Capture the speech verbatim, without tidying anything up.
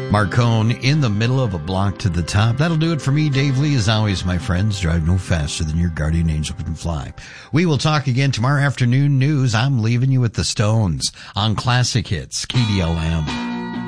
Marcone in the middle of a block to the top. That'll do it for me, Dave Lee. As always, my friends, drive no faster than your guardian angel can fly. We will talk again tomorrow afternoon news. I'm leaving you with the Stones on Classic Hits, K D L M.